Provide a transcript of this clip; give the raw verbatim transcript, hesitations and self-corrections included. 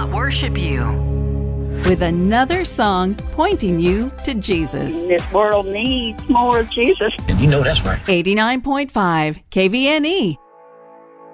worship you. With another song pointing you to Jesus. This world needs more of Jesus. And you know that's right. eighty-nine point five K V N E.